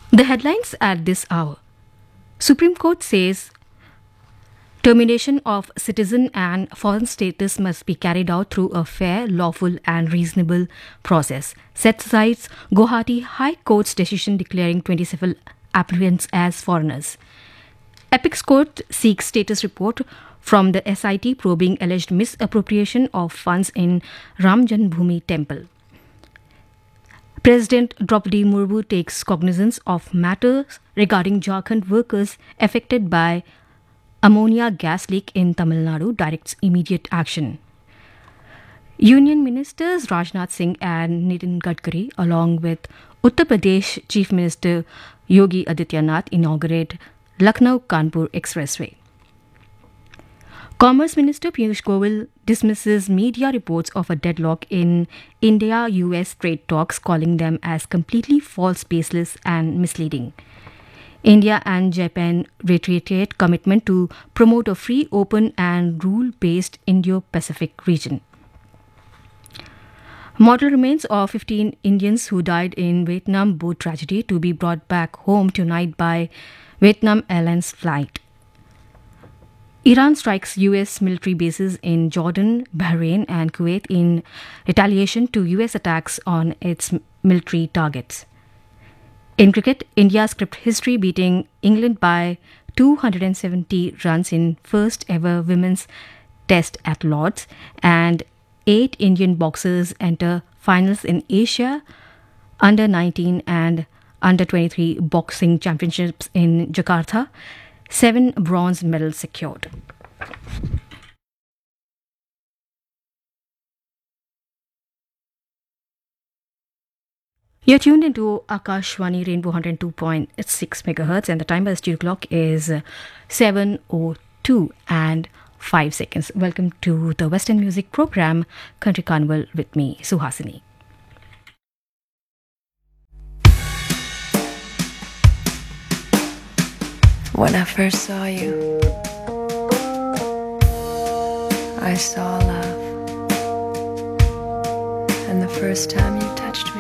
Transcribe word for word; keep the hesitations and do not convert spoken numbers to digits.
The headlines at this hour. Supreme Court says termination of citizen and foreign status must be carried out through a fair, lawful and reasonable process. Sets aside Guwahati High Court's decision declaring twenty-seven applicants as foreigners. Apex Court seeks status report from the S I T probing alleged misappropriation of funds in Ram Janmabhoomi Temple. President Draupadi Murmu takes cognizance of matters regarding Jharkhand workers affected by ammonia gas leak in Tamil Nadu, directs immediate action. Union Ministers Rajnath Singh and Nitin Gadkari, along with Uttar Pradesh Chief Minister Yogi Adityanath, inaugurate Lucknow-Kanpur Expressway. Commerce Minister Piyush Goyal dismisses media reports of a deadlock in India-U S trade talks, calling them as completely false, baseless and misleading. India and Japan reiterate commitment to promote a free, open and rule-based Indo-Pacific region. Mortal remains of fifteen Indians who died in Vietnam boat tragedy to be brought back home tonight by Vietnam Airlines flight. Iran strikes U S military bases in Jordan, Bahrain and Kuwait in retaliation to U S attacks on its military targets. In cricket, India script history, beating England by two hundred seventy runs in first ever women's test at Lord's, and eight Indian boxers enter finals in Asia under nineteen and under twenty-three boxing championships in Jakarta. Seven bronze medals secured. You're tuned into Akashwani Rainbow one oh two point six megahertz, and the time by the studio clock is seven oh two and five seconds. Welcome to the Western Music Program, Country Carnival, with me, Suhasini. When I first saw you, I saw love. And the first time you touched me,